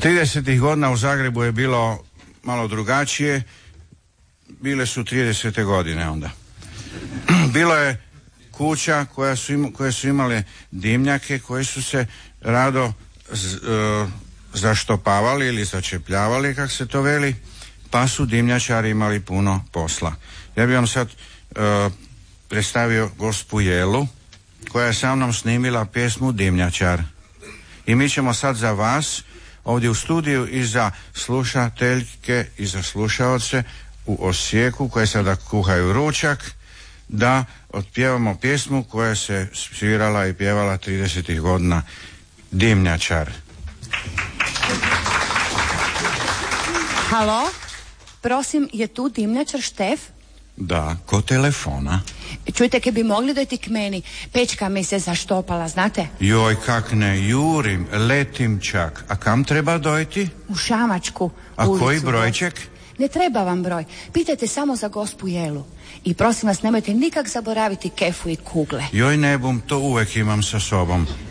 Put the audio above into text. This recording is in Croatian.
30. godina u Zagrebu je bilo malo drugačije. Bile su 30. godine onda. Bilo je kuća koje su imale dimnjake koji su se rado zaštopavali ili začepljavali, kak se to veli, pa su dimnjačari imali puno posla. Ja bih vam sad predstavio gospu Jelu koja je sa mnom snimila pjesmu Dimnjačar. I mi ćemo sad za vas ovdje u studiju i za slušateljke i za slušaoce u Osijeku koje sada kuhaju ručak da otpjevamo pjesmu koja se svirala i pjevala 30. godina, Dimnjačar. Halo, prosim, je tu dimnjačar Štef? Da, ko telefona? Čujte, ke bi mogli dojti k meni, pečka mi se zaštopala, znate? Joj, kak ne jurim, letim čak. A kam treba dojti? U Šamačku. A ulicu, koji brojček? Ne treba vam broj, pitajte samo za gospu Jelu. I prosim vas, nemojte nikak zaboraviti kefu i kugle. Joj, ne bum, to uvek imam sa sobom.